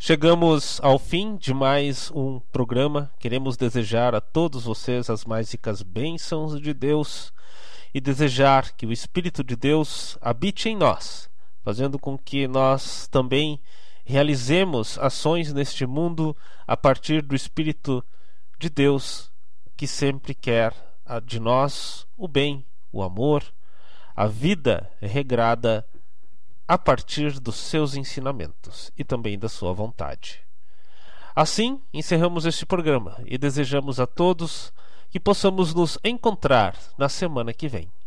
Chegamos ao fim de mais um programa. Queremos desejar a todos vocês as mais ricas bênçãos de Deus e desejar que o Espírito de Deus habite em nós, fazendo com que nós também realizemos ações neste mundo a partir do Espírito de Deus, que sempre quer de nós o bem, o amor, a vida regrada a partir dos seus ensinamentos e também da sua vontade. Assim, encerramos este programa e desejamos a todos que possamos nos encontrar na semana que vem.